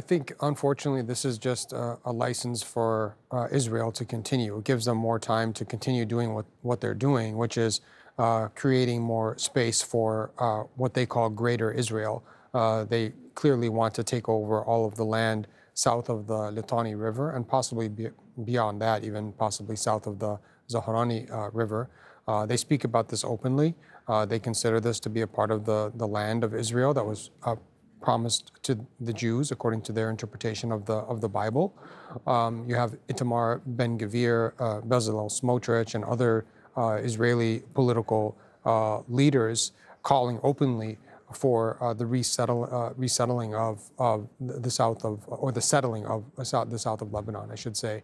think, unfortunately, this is just a license for Israel to continue. It gives them more time to continue doing what they're doing, which is creating more space for what they call Greater Israel. They clearly want to take over all of the land south of the Litani River and possibly beyond that, even possibly south of the Zaharani River. They speak about this openly. They consider this to be a part of the land of Israel that was promised to the Jews according to their interpretation of the Bible. You have Itamar Ben-Gvir, Bezalel Smotrich, and other Israeli political leaders calling openly for the resettling of the south of, or the settling of the south of Lebanon, I should say.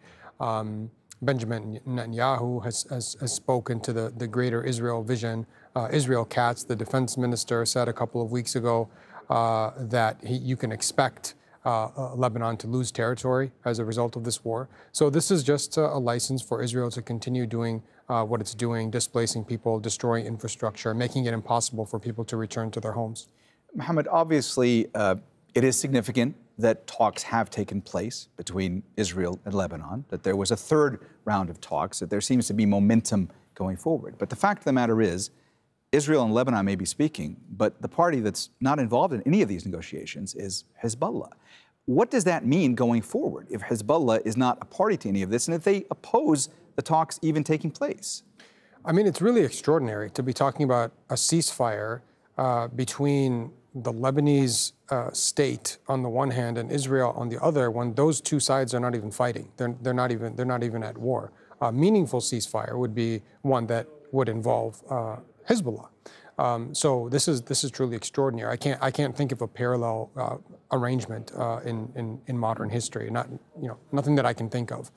Benjamin Netanyahu has spoken to the Greater Israel vision. Israel Katz, the defense minister, said a couple of weeks ago that you can expect Lebanon to lose territory as a result of this war. So this is just a license for Israel to continue doing what it's doing, displacing people, destroying infrastructure, making it impossible for people to return to their homes. Mohammed, obviously, it is significant that talks have taken place between Israel and Lebanon, that there was a third round of talks, that there seems to be momentum going forward. But the fact of the matter is, Israel and Lebanon may be speaking, but the party that's not involved in any of these negotiations is Hezbollah. What does that mean going forward if Hezbollah is not a party to any of this and if they oppose the talks even taking place? I mean, it's really extraordinary to be talking about a ceasefire between the Lebanese state on the one hand and Israel on the other, when those two sides are not even fighting. They're not even at war. A meaningful ceasefire would be one that would involve Hezbollah. So this is truly extraordinary. I can't think of a parallel arrangement in modern history. Nothing that I can think of.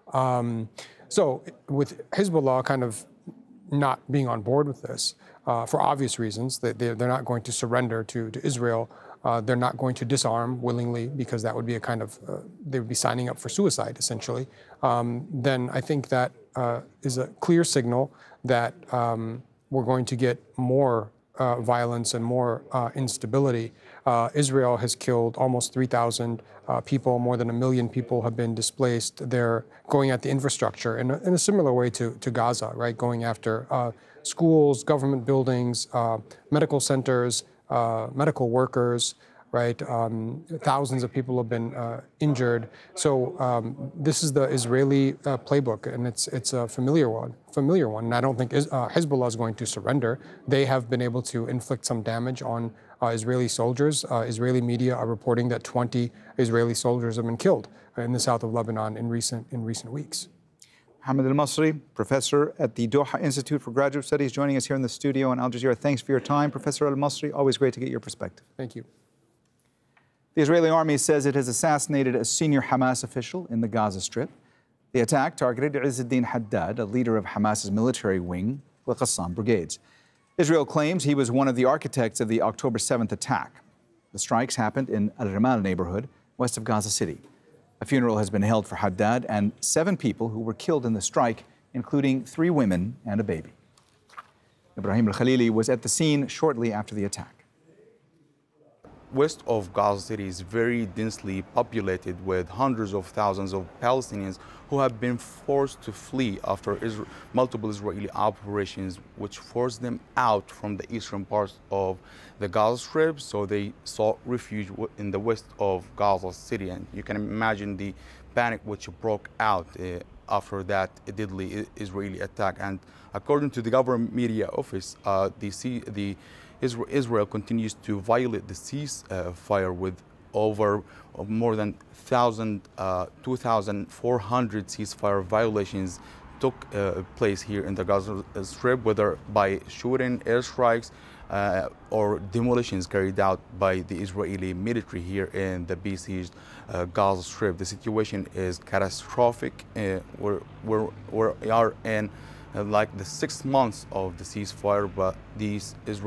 So with Hezbollah kind of not being on board with this, for obvious reasons, that they're not going to surrender to Israel. They're not going to disarm willingly because that would be a kind of, they would be signing up for suicide, essentially. Then I think that is a clear signal that we're going to get more violence and more instability. Israel has killed almost 3,000 people. More than 1 million people have been displaced. They're going at the infrastructure in a similar way to Gaza, right? Going after schools, government buildings, medical centers, medical workers, right? Thousands of people have been injured. So this is the Israeli playbook, and it's a familiar one. And I don't think Hezbollah is going to surrender. They have been able to inflict some damage on Israeli soldiers. Israeli media are reporting that 20 Israeli soldiers have been killed in the south of Lebanon in recent weeks. Mohammed Al-Masri, professor at the Doha Institute for Graduate Studies, joining us here in the studio on Al Jazeera. Thanks for your time, Professor Al-Masri. Always great to get your perspective. Thank you. The Israeli army says it has assassinated a senior Hamas official in the Gaza Strip. The attack targeted Izz al-Din Haddad, a leader of Hamas's military wing, the Qassam brigades. Israel claims he was one of the architects of the October 7th attack. The strikes happened in Al-Ramal neighborhood, west of Gaza City. A funeral has been held for Haddad and 7 people who were killed in the strike, including 3 women and a baby. Ibrahim Al-Khalili was at the scene shortly after the attack. West of Gaza City is very densely populated with hundreds of thousands of Palestinians who have been forced to flee after multiple Israeli operations which forced them out from the eastern parts of the Gaza Strip, so they sought refuge in the west of Gaza City. And you can imagine the panic which broke out after that deadly Israeli attack. And according to the government media office, Israel continues to violate the ceasefire with over more than 2,400 ceasefire violations took place here in the Gaza Strip, whether by shooting, airstrikes, or demolitions carried out by the Israeli military here in the besieged Gaza Strip. The situation is catastrophic. We are in like the 6 months of the ceasefire, but these Israeli